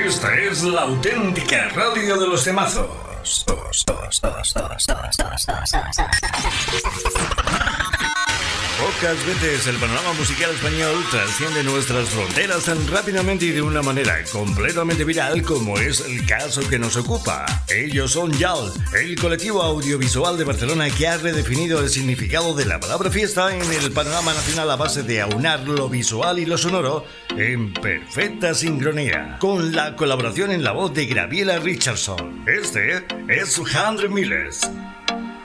Esta es la auténtica radio de los temazos. Pocas veces el panorama musical español trasciende nuestras fronteras tan rápidamente y de una manera completamente viral como es el caso que nos ocupa. Ellos son YAL, el colectivo audiovisual de Barcelona que ha redefinido el significado de la palabra fiesta en el panorama nacional a base de aunar lo visual y lo sonoro en perfecta sincronía, con la colaboración en la voz de Gabriela Richardson. Este es 100 Miles.